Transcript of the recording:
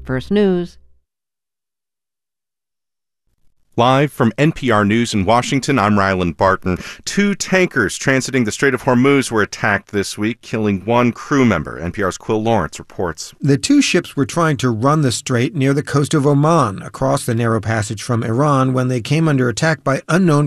First News. Live from NPR News in Washington, I'm Ryland Barton. 2 tankers transiting the Strait of Hormuz were attacked this week, killing 1 crew member. NPR's Quill Lawrence reports. The 2 ships were trying to run the strait near the coast of Oman, across the narrow passage from Iran, when they came under attack by unknown